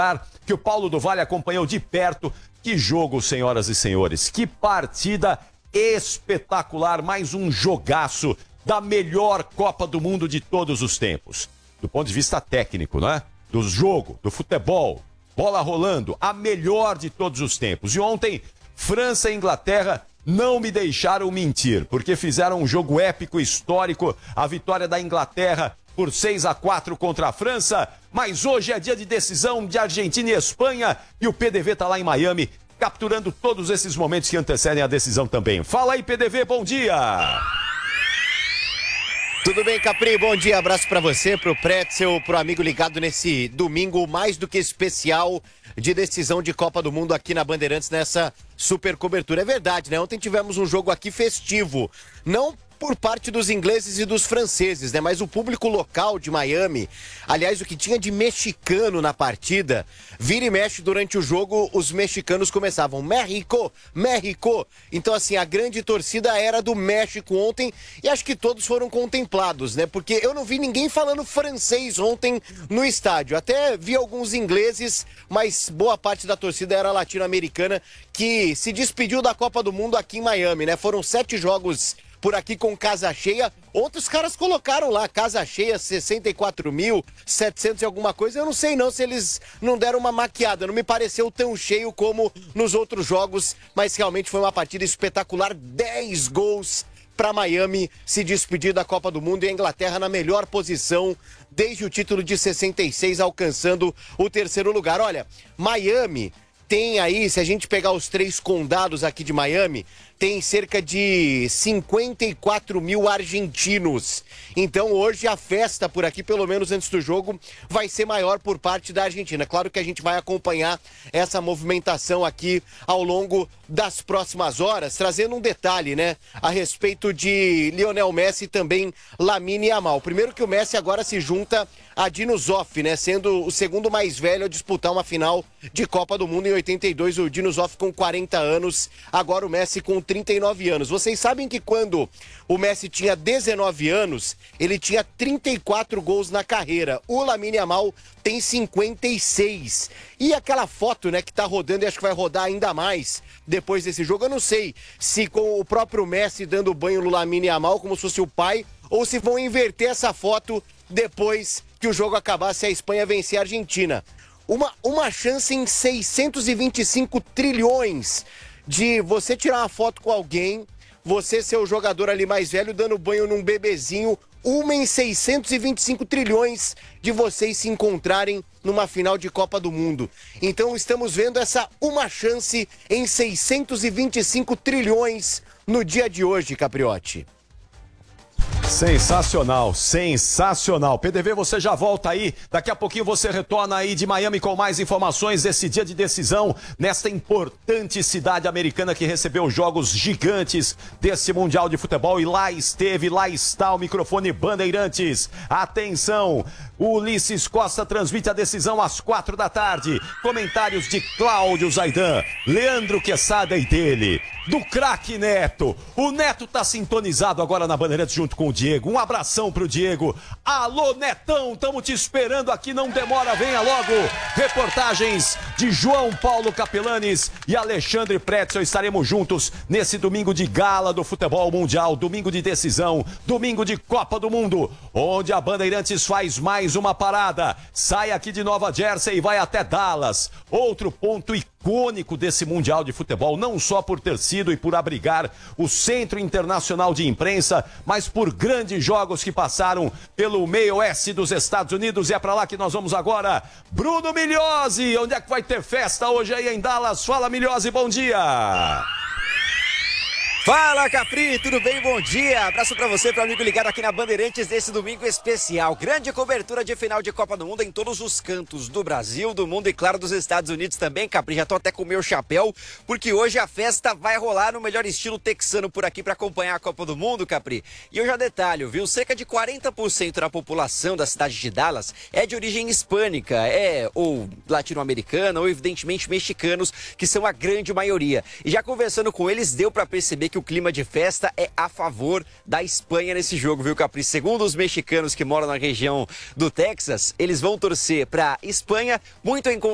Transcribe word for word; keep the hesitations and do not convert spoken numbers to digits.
que o Paulo do Vale acompanhou de perto. Que jogo, senhoras e senhores, que partida espetacular, mais um jogaço da melhor Copa do Mundo de todos os tempos. Do ponto de vista técnico, né? Do jogo, do futebol, bola rolando, a melhor de todos os tempos. E ontem, França e Inglaterra não me deixaram mentir, porque fizeram um jogo épico, histórico, a vitória da Inglaterra por seis a quatro contra a França, mas hoje é dia de decisão de Argentina e Espanha e o P D V tá lá em Miami, capturando todos esses momentos que antecedem a decisão também. Fala aí, P D V, bom dia! Tudo bem, Capri? Bom dia, abraço pra você, pro Pretzel, pro amigo ligado nesse domingo mais do que especial de decisão de Copa do Mundo aqui na Bandeirantes, nessa super cobertura. É verdade, né? Ontem tivemos um jogo aqui festivo, não por parte dos ingleses e dos franceses, né? Mas o público local de Miami, aliás, o que tinha de mexicano na partida, vira e mexe durante o jogo, os mexicanos começavam, México, México. Então, assim, a grande torcida era do México ontem e acho que todos foram contemplados, né? Porque eu não vi ninguém falando francês ontem no estádio. Até vi alguns ingleses, mas boa parte da torcida era latino-americana que se despediu da Copa do Mundo aqui em Miami, né? Foram sete jogos por aqui com casa cheia. Ontem os caras colocaram lá, casa cheia, sessenta e quatro mil, setecentos e alguma coisa. Eu não sei não se eles não deram uma maquiada. Não me pareceu tão cheio como nos outros jogos, mas realmente foi uma partida espetacular. dez gols para Miami se despedir da Copa do Mundo e a Inglaterra na melhor posição desde o título de sessenta e seis, alcançando o terceiro lugar. Olha, Miami tem aí, se a gente pegar os três condados aqui de Miami, tem cerca de cinquenta e quatro mil argentinos. Então hoje a festa por aqui, pelo menos antes do jogo, vai ser maior por parte da Argentina. Claro que a gente vai acompanhar essa movimentação aqui ao longo das próximas horas, trazendo um detalhe, né, a respeito de Lionel Messi e também Lamine Yamal. Primeiro que o Messi agora se junta a Dino Zoff, né, sendo o segundo mais velho a disputar uma final de Copa do Mundo em oitenta e dois, o Dino Zoff com quarenta anos, agora o Messi com trinta e nove anos. Vocês sabem que quando o Messi tinha dezenove anos, ele tinha trinta e quatro gols na carreira. O Lamine Yamal tem cinquenta e seis. E aquela foto, né, que tá rodando e acho que vai rodar ainda mais depois desse jogo, eu não sei se com o próprio Messi dando banho no Lamine Yamal como se fosse o pai, ou se vão inverter essa foto depois que o jogo acabar, se a Espanha vencer a Argentina. Uma, uma chance em seiscentos e vinte e cinco trilhões de você tirar uma foto com alguém, você ser o jogador ali mais velho dando banho num bebezinho, uma em seiscentos e vinte e cinco trilhões de vocês se encontrarem numa final de Copa do Mundo. Então estamos vendo essa uma chance em seiscentos e vinte e cinco trilhões no dia de hoje, Capriotti. Sensacional, sensacional. P D V, você já volta aí. Daqui a pouquinho você retorna aí de Miami com mais informações desse dia de decisão nesta importante cidade americana que recebeu jogos gigantes desse Mundial de Futebol. E lá esteve, lá está o microfone Bandeirantes. Atenção, Ulisses Costa transmite a decisão às quatro da tarde. Comentários de Cláudio Zaidan, Leandro Quesada e dele, do craque Neto. O Neto tá sintonizado agora na Bandeirantes junto com o Diego. Um abração pro Diego. Alô, Netão, estamos te esperando aqui, não demora, venha logo. Reportagens de João Paulo Capelanes e Alexandre Pretzel. Estaremos juntos nesse domingo de gala do futebol mundial, domingo de decisão, domingo de Copa do Mundo, onde a Bandeirantes faz mais uma parada. Sai aqui de Nova Jersey e vai até Dallas. Outro ponto icônico desse Mundial de Futebol, não só por ter sido e por abrigar o Centro Internacional de Imprensa, mas por grandes jogos que passaram pelo meio oeste dos Estados Unidos. E é pra lá que nós vamos agora. Bruno Migliosi, onde é que vai ter festa hoje aí em Dallas? Fala, Migliosi, bom dia! Fala, Capri, tudo bem? Bom dia. Abraço pra você, para amigo ligado aqui na Bandeirantes desse domingo especial. Grande cobertura de final de Copa do Mundo em todos os cantos do Brasil, do mundo e, claro, dos Estados Unidos também. Capri, já tô até com o meu chapéu, porque hoje a festa vai rolar no melhor estilo texano por aqui para acompanhar a Copa do Mundo, Capri. E eu já detalho, viu? Cerca de quarenta por cento da população da cidade de Dallas é de origem hispânica, é ou latino-americana, ou evidentemente mexicanos, que são a grande maioria. E já conversando com eles, deu para perceber que o clima de festa é a favor da Espanha nesse jogo, viu, Capri? Segundo os mexicanos que moram na região do Texas, eles vão torcer para Espanha, muito em